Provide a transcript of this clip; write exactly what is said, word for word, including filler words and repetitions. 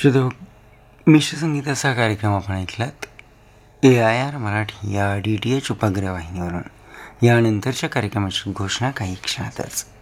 श्रोते, मिश्र संगीताचा कार्यक्रम आपण ऐकलात ए आय आर मराठी या डी टी एच उपग्रह वाहिनीवरून. यानंतरच्या कार्यक्रमाची घोषणा काही क्षणातच.